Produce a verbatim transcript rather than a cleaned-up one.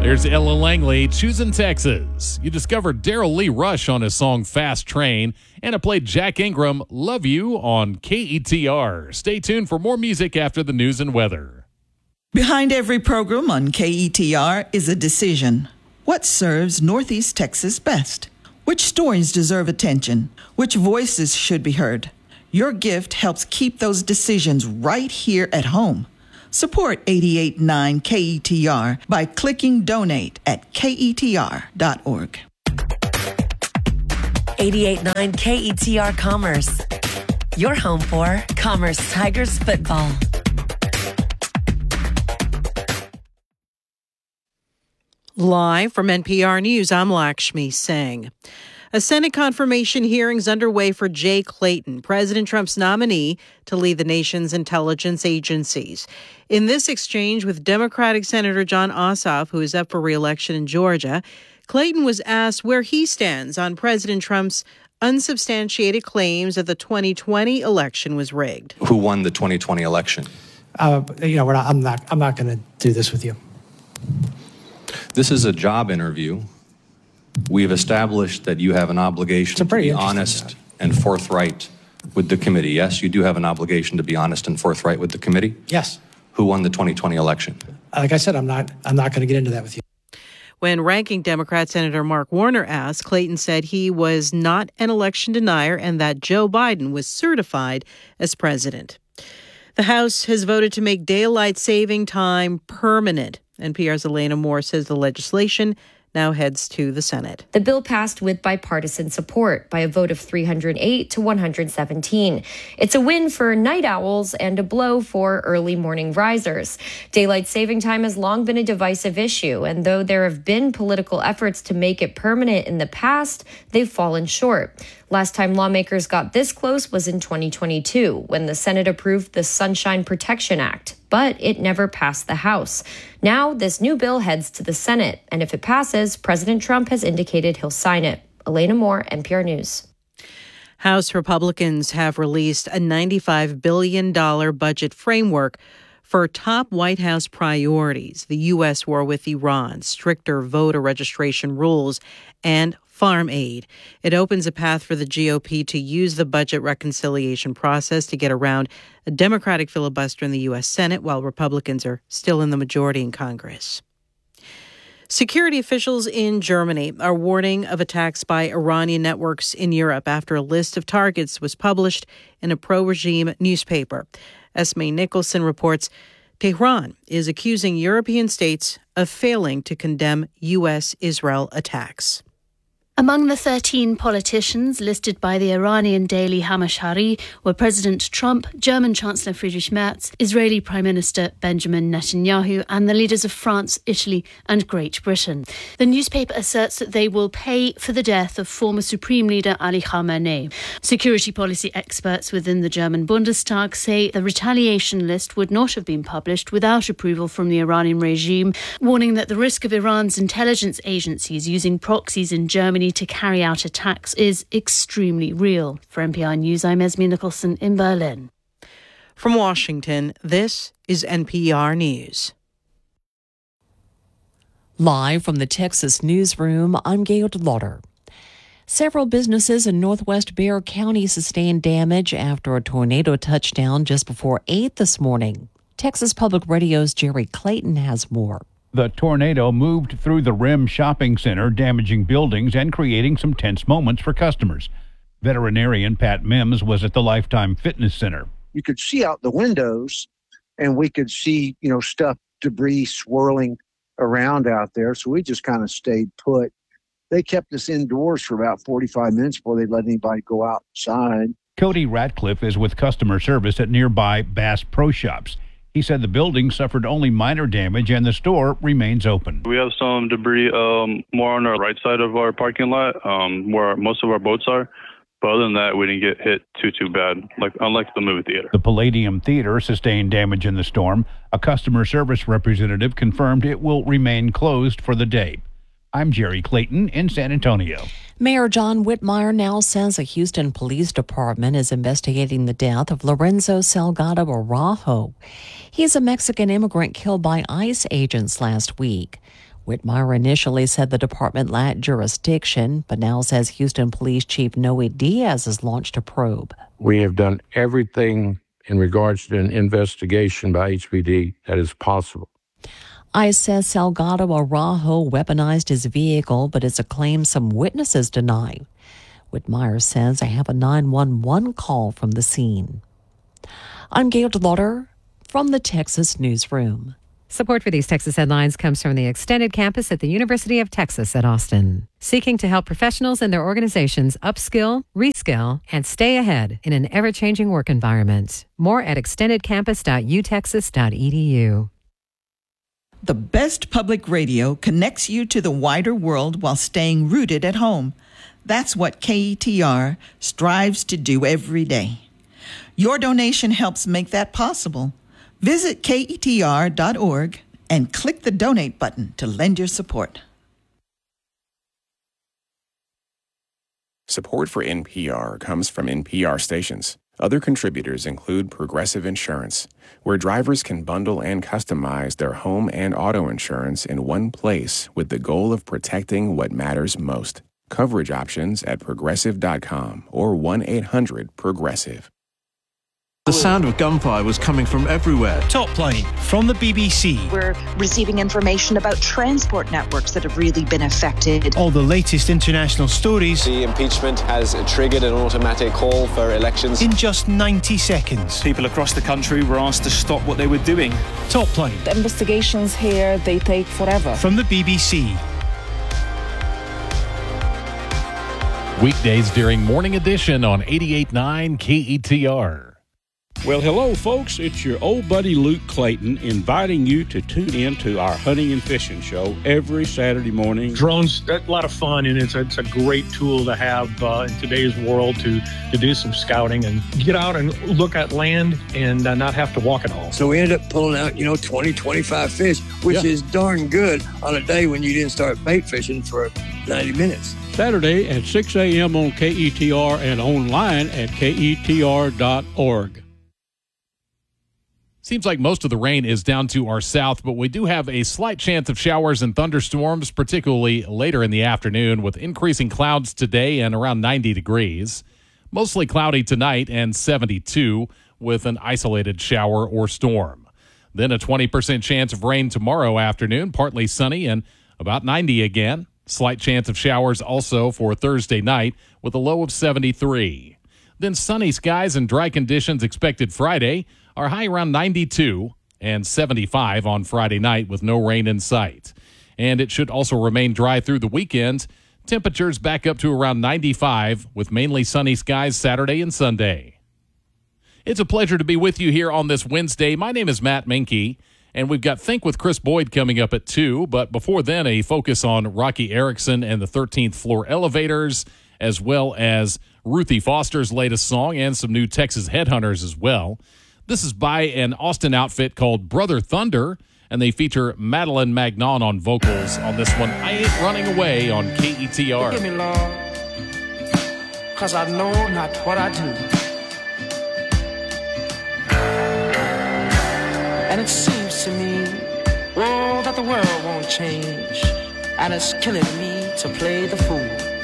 There's Ella Langley, Choosing Texas. You discovered Daryl Lee Rush on his song Fast Train, and I played Jack Ingram, Love You, on K E T R. Stay tuned for more music after the news and weather. Behind every program on K E T R is a decision. What serves Northeast Texas best? Which stories deserve attention? Which voices should be heard? Your gift helps keep those decisions right here at home. Support eighty-eight point nine K E T R by clicking donate at K E T R dot org. eighty-eight point nine K E T R Commerce. Your home for Commerce Tigers football. Live from N P R News, I'm Lakshmi Singh. A Senate confirmation hearing is underway for Jay Clayton, President Trump's nominee to lead the nation's intelligence agencies. In this exchange with Democratic Senator Jon Ossoff, who is up for re-election in Georgia, Clayton was asked where he stands on President Trump's unsubstantiated claims that the twenty twenty election was rigged. Who won the twenty twenty election? Uh, you know, we're not, I'm not. I'm not going to do this with you. This is a job interview. We've established that you have an obligation to be honest job. and forthright with the committee. Yes, you do have an obligation to be honest and forthright with the committee? Yes. Who won the twenty twenty election? Like I said, I'm not I'm not going to get into that with you. When ranking Democrat Senator Mark Warner asked, Clayton said he was not an election denier and that Joe Biden was certified as president. The House has voted to make daylight saving time permanent. N P R's Elena Moore says the legislation now heads to the Senate. The bill passed with bipartisan support by a vote of three hundred eight to one hundred seventeen. It's a win for night owls and a blow for early morning risers. Daylight saving time has long been a divisive issue, and though there have been political efforts to make it permanent in the past, they've fallen short. Last time lawmakers got this close was in twenty twenty-two, when the Senate approved the Sunshine Protection Act, but it never passed the House. Now, this new bill heads to the Senate, and if it passes, President Trump has indicated he'll sign it. Elena Moore, N P R News. House Republicans have released a ninety-five billion dollars budget framework for top White House priorities: the U S war with Iran, stricter voter registration rules, and farm aid. It opens a path for the G O P to use the budget reconciliation process to get around a Democratic filibuster in the U S Senate while Republicans are still in the majority in Congress. Security officials in Germany are warning of attacks by Iranian networks in Europe after a list of targets was published in a pro-regime newspaper. Esme Nicholson reports Tehran is accusing European states of failing to condemn U S-Israel attacks. Among the thirteen politicians listed by the Iranian daily Hamashari were President Trump, German Chancellor Friedrich Merz, Israeli Prime Minister Benjamin Netanyahu, and the leaders of France, Italy, and Great Britain. The newspaper asserts that they will pay for the death of former Supreme Leader Ali Khamenei. Security policy experts within the German Bundestag say the retaliation list would not have been published without approval from the Iranian regime, warning that the risk of Iran's intelligence agencies using proxies in Germany to carry out attacks is extremely real. For N P R News, I'm Esme Nicholson in Berlin. From Washington, this is N P R News. Live from the Texas newsroom, I'm Gail DeLauder. Several businesses in northwest Bexar County sustained damage after a tornado touchdown just before eight this morning. Texas Public Radio's Jerry Clayton has more. The tornado moved through the Rim Shopping Center, damaging buildings and creating some tense moments for customers. Veterinarian Pat Mims was at the Lifetime Fitness Center. You could see out the windows, and we could see, you know, stuff, debris swirling around out there. So we just kind of stayed put. They kept us indoors for about forty-five minutes before they let anybody go outside. Cody Ratcliffe is with customer service at nearby Bass Pro Shops. He said the building suffered only minor damage and the store remains open. We have some debris um, more on our right side of our parking lot, um, where most of our boats are. But other than that, we didn't get hit too, too bad, like unlike the movie theater. The Palladium Theater sustained damage in the storm. A customer service representative confirmed it will remain closed for the day. I'm Jerry Clayton in San Antonio. Mayor John Whitmire now says a Houston police department is investigating the death of Lorenzo Salgado Araujo. He's a Mexican immigrant killed by ICE agents last week. Whitmire initially said the department lacked jurisdiction, but now says Houston Police Chief Noe Diaz has launched a probe. We have done everything in regards to an investigation by H P D that is possible. ICE says Salgado Araujo weaponized his vehicle, but it's a claim some witnesses deny. Whitmire says I have a nine one one call from the scene. I'm Gail DeLauder from the Texas Newsroom. Support for these Texas headlines comes from the extended campus at the University of Texas at Austin, seeking to help professionals and their organizations upskill, reskill, and stay ahead in an ever-changing work environment. More at extended campus dot u texas dot e d u. The best public radio connects you to the wider world while staying rooted at home. That's what K E T R strives to do every day. Your donation helps make that possible. Visit K E T R dot org and click the donate button to lend your support. Support for N P R comes from N P R stations. Other contributors include Progressive Insurance, where drivers can bundle and customize their home and auto insurance in one place with the goal of protecting what matters most. Coverage options at progressive dot com or one eight hundred progressive. The sound of gunfire was coming from everywhere. Top Plane from the B B C. We're receiving information about transport networks that have really been affected. All the latest international stories. The impeachment has triggered an automatic call for elections. In just ninety seconds. People across the country were asked to stop what they were doing. Top Plane. The investigations here, they take forever. From the B B C. Weekdays during Morning Edition on eighty-eight point nine K E T R. Well, hello, folks. It's your old buddy Luke Clayton inviting you to tune in to our hunting and fishing show every Saturday morning. Drones, a lot of fun, and it's a, it's a great tool to have uh, in today's world to, to do some scouting and get out and look at land and uh, not have to walk it all. So we ended up pulling out, you know, twenty, twenty-five fish, which yeah. is darn good on a day when you didn't start bait fishing for ninety minutes. Saturday at six a.m. on K E T R and online at K E T R dot org. Seems like most of the rain is down to our south, but we do have a slight chance of showers and thunderstorms, particularly later in the afternoon, with increasing clouds today and around ninety degrees. Mostly cloudy tonight and seventy-two with an isolated shower or storm. Then a twenty percent chance of rain tomorrow afternoon, partly sunny and about ninety again. Slight chance of showers also for Thursday night with a low of seventy-three. Then sunny skies and dry conditions expected Friday. Our high around ninety-two and seventy-five on Friday night with no rain in sight. And it should also remain dry through the weekend. Temperatures back up to around ninety-five with mainly sunny skies Saturday and Sunday. It's a pleasure to be with you here on this Wednesday. My name is Matt Menke, and we've got Think with Chris Boyd coming up at two. But before then, a focus on Rocky Erickson and the thirteenth Floor Elevators, as well as Ruthie Foster's latest song and some new Texas Headhunters as well. This is by an Austin outfit called Brother Thunder, and they feature Madeline Magnon on vocals on this one, I Ain't Running Away, on K E T R. Forgive me, Lord, cause I know not what I do. And it seems to me, oh, that the world won't change, and it's killing me to play the fool.